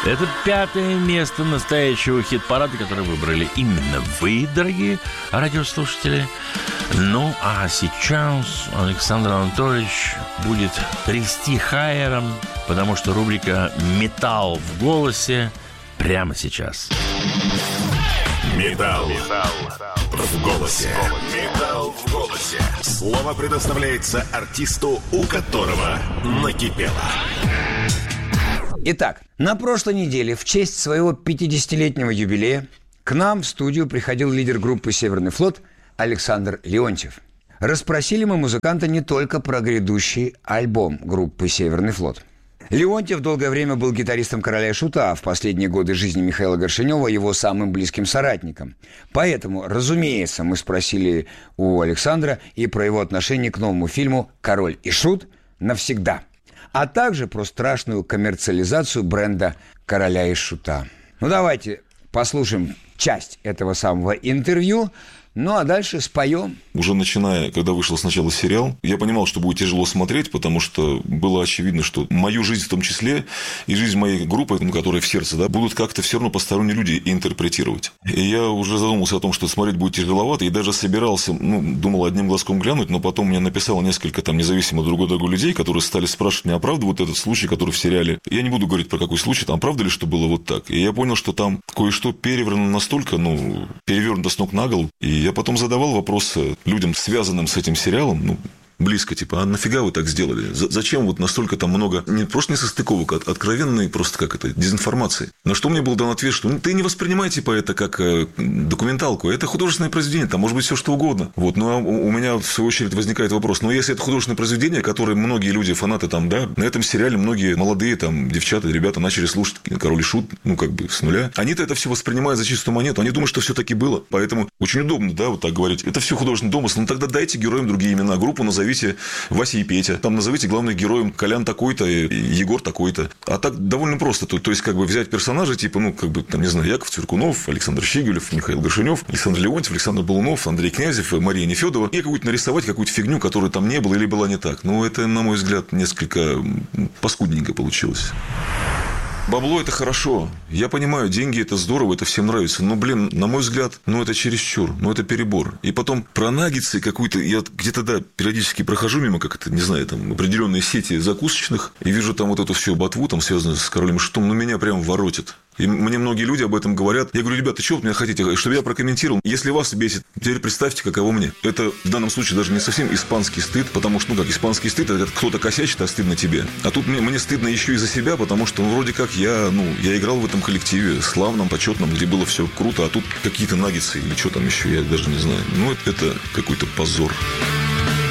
Это 5-е место настоящего хит-парада, который выбрали именно вы, дорогие радиослушатели. Ну, а сейчас Александр Анатольевич будет трясти хайером, потому что рубрика «Металл в голосе» прямо сейчас. Металл в голосе. Металл в голосе. Слово предоставляется артисту, у которого накипело. Итак, на прошлой неделе в честь своего 50-летнего юбилея к нам в студию приходил лидер группы «Северный флот» Александр Леонтьев. Расспросили мы музыканта не только про грядущий альбом группы «Северный флот». Леонтьев долгое время был гитаристом «Короля и Шута», а в последние годы жизни Михаила Горшенева его самым близким соратником. Поэтому, разумеется, мы спросили у Александра и про его отношение к новому фильму «Король и Шут навсегда», а также про страшную коммерциализацию бренда «Короля и Шута». Ну, давайте послушаем часть этого самого интервью, ну, а дальше споем. Уже начиная, когда вышел сначала сериал, я понимал, что будет тяжело смотреть, потому что было очевидно, что мою жизнь в том числе и жизнь моей группы, которая в сердце, да, будут как-то все равно посторонние люди интерпретировать. И я уже задумался о том, что смотреть будет тяжеловато, и даже собирался, думал одним глазком глянуть, но потом мне написало несколько там независимо друг от друга людей, которые стали спрашивать меня, а правда вот этот случай, который в сериале. Я не буду говорить про какой случай, там правда ли, что было вот так. И я понял, что там кое-что перевернуто настолько, перевернуто с ног на голову. И я потом задавал вопросы людям, связанным с этим сериалом, близко, типа, а нафига вы так сделали? Зачем вот настолько там много, не просто несостыковок, а откровенной просто дезинформации? На что мне был дан ответ, что ты не воспринимай, типа, это как документалку, это художественное произведение, там может быть все что угодно. Вот, а у меня в свою очередь возникает вопрос, если это художественное произведение, которое многие люди, фанаты там, да, на этом сериале многие молодые там девчата, ребята начали слушать «Король и Шут», с нуля, они-то это все воспринимают за чистую монету, они думают, что все таки было, поэтому очень удобно, да, вот так говорить, это все художественный домысел, тогда дайте героям другие имена, группу назовите Вася и Петя. Там назовите главных героем Колян такой-то, Егор такой-то. А так довольно просто. То есть, взять персонажей, типа, не знаю, Яков Цвиркунов, Александр Щеголев, Михаил Горшенев, Александр Леонтьев, Александр Балунов, Андрей Князев, Мария Нефедова. И нарисовать какую-то фигню, которую там не было или была не так. Это, на мой взгляд, несколько паскудненько получилось. Бабло – это хорошо. Я понимаю, деньги – это здорово, это всем нравится. Но, на мой взгляд, это чересчур, это перебор. И потом про наггетсы какую-то... Я где-то, да, периодически прохожу мимо, определенные сети закусочных, и вижу там вот эту всю ботву, там, связанную с Королем и Шутом, меня прям воротит. И мне многие люди об этом говорят. Я говорю, ребята, что вы меня хотите, чтобы я прокомментировал? Если вас бесит, теперь представьте, каково мне. Это в данном случае даже не совсем испанский стыд, потому что, испанский стыд – это кто-то косячит, а стыдно тебе. А тут мне стыдно еще и за себя, потому что, вроде как я играл в этом коллективе славном, почетном, где было все круто, а тут какие-то наггетсы или что там еще, я даже не знаю. Это какой-то позор.